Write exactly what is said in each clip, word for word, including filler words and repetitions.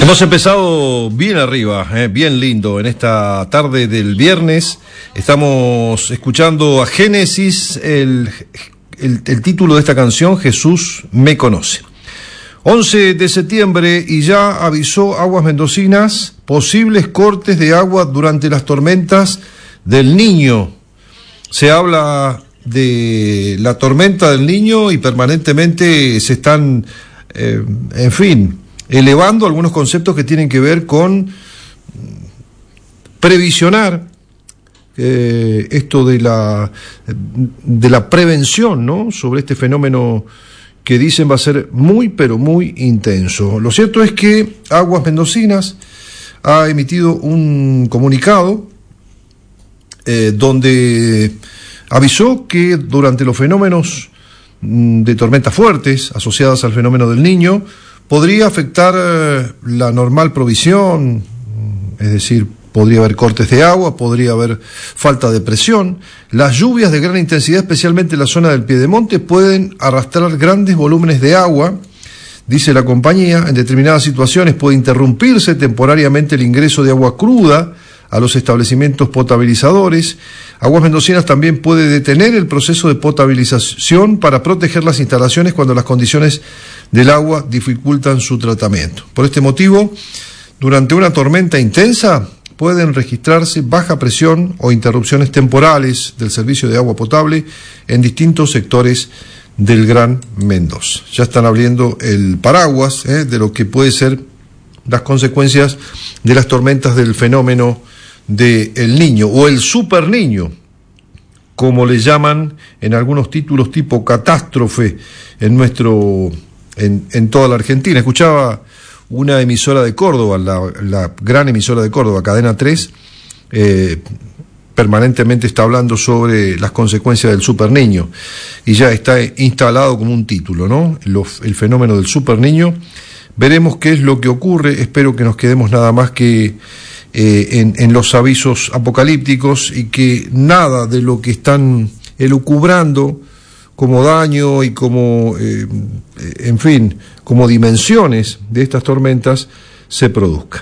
Hemos empezado bien arriba, eh, bien lindo, en esta tarde del viernes. Estamos escuchando a Génesis, el, el, el título de esta canción, Jesús me conoce. once de septiembre y ya avisó Aguas Mendocinas posibles cortes de agua durante las tormentas del Niño. Se habla de la tormenta del Niño y permanentemente se están, eh, en fin, elevando algunos conceptos que tienen que ver con previsionar eh, esto de la, de la prevención, ¿no?, sobre este fenómeno que dicen va a ser muy, pero muy intenso. Lo cierto es que Aguas Mendocinas ha emitido un comunicado eh, donde avisó que durante los fenómenos de tormentas fuertes asociadas al fenómeno del Niño podría afectar eh, la normal provisión, es decir, podría haber cortes de agua, podría haber falta de presión. Las lluvias de gran intensidad, especialmente en la zona del Piedemonte, pueden arrastrar grandes volúmenes de agua, dice la compañía. En determinadas situaciones puede interrumpirse temporariamente el ingreso de agua cruda a los establecimientos potabilizadores. Aguas Mendocinas también puede detener el proceso de potabilización para proteger las instalaciones cuando las condiciones del agua dificultan su tratamiento. Por este motivo, durante una tormenta intensa pueden registrarse baja presión o interrupciones temporales del servicio de agua potable en distintos sectores del Gran Mendoza. Ya están abriendo el paraguas eh, de lo que puede ser las consecuencias de las tormentas del fenómeno del Niño o el Super Niño, como le llaman en algunos títulos tipo catástrofe en nuestro en, en toda la Argentina. Escuchaba una emisora de Córdoba, la, la gran emisora de Córdoba, Cadena tres, eh, permanentemente está hablando sobre las consecuencias del Super Niño y ya está instalado como un título, ¿no? Los, el fenómeno del Super Niño. Veremos qué es lo que ocurre. Espero que nos quedemos nada más que eh, en, en los avisos apocalípticos y que nada de lo que están elucubrando como daño y como, eh, en fin, como dimensiones de estas tormentas se produzca.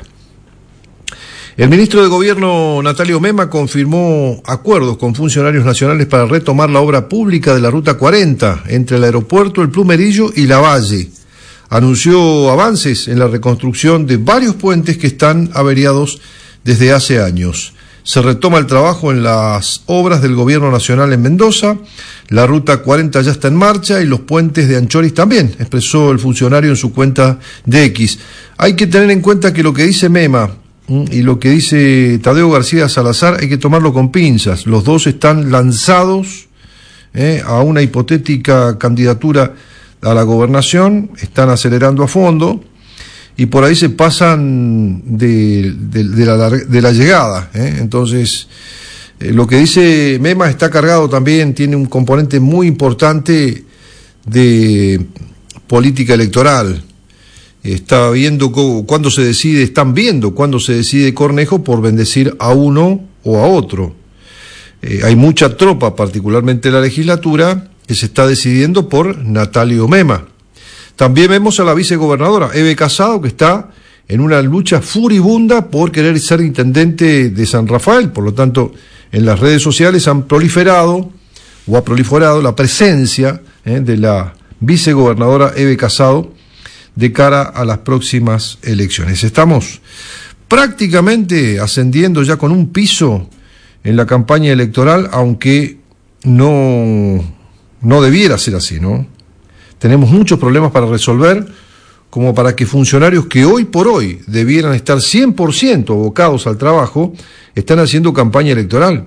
El ministro de Gobierno, Natalio Mema, confirmó acuerdos con funcionarios nacionales para retomar la obra pública de la Ruta cuarenta entre el aeropuerto, el Plumerillo y Lavalle. Anunció avances en la reconstrucción de varios puentes que están averiados desde hace años. Se retoma el trabajo en las obras del Gobierno Nacional en Mendoza. La Ruta cuarenta ya está en marcha y los puentes de Anchoris también, expresó el funcionario en su cuenta de X. Hay que tener en cuenta que lo que dice Mema y lo que dice Tadeo García Salazar hay que tomarlo con pinzas. Los dos están lanzados eh, a una hipotética candidatura a la gobernación, están acelerando a fondo y por ahí se pasan de, de, de, la, de la llegada. ¿eh? Entonces, eh, lo que dice Mema está cargado también, tiene un componente muy importante de política electoral. Está viendo cuándo se decide, están viendo cuándo se decide Cornejo por bendecir a uno o a otro. Eh, hay mucha tropa, particularmente en la legislatura, que se está decidiendo por Natalio Mema. También vemos a la vicegobernadora Eve Casado, que está en una lucha furibunda por querer ser intendente de San Rafael. Por lo tanto, en las redes sociales han proliferado o ha proliferado la presencia eh, de la vicegobernadora Eve Casado de cara a las próximas elecciones. Estamos prácticamente ascendiendo ya con un piso en la campaña electoral, aunque no, no debiera ser así, ¿no? Tenemos muchos problemas para resolver, como para que funcionarios que hoy por hoy debieran estar cien por ciento abocados al trabajo, están haciendo campaña electoral.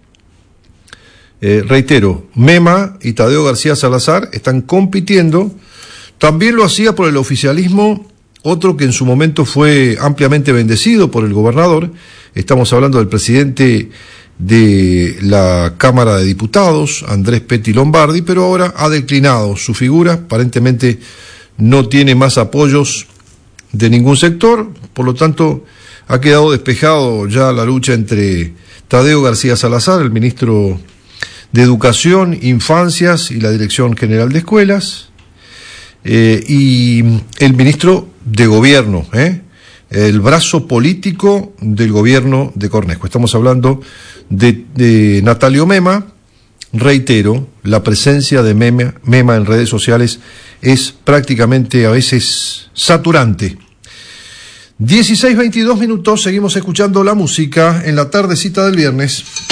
Eh, reitero, Mema y Tadeo García Salazar están compitiendo. También lo hacía por el oficialismo, otro que en su momento fue ampliamente bendecido por el gobernador. Estamos hablando del presidente de la Cámara de Diputados, Andrés Petti Lombardi, pero ahora ha declinado su figura, aparentemente no tiene más apoyos de ningún sector, por lo tanto ha quedado despejado ya la lucha entre Tadeo García Salazar, el ministro de Educación, Infancias y la Dirección General de Escuelas, eh, y el ministro de Gobierno, ¿eh? el brazo político del gobierno de Cornejo. Estamos hablando de, de Natalio Mema. Reitero, la presencia de Mema, Mema en redes sociales es prácticamente a veces saturante. dieciséis veintidós minutos, seguimos escuchando la música en la tardecita del viernes.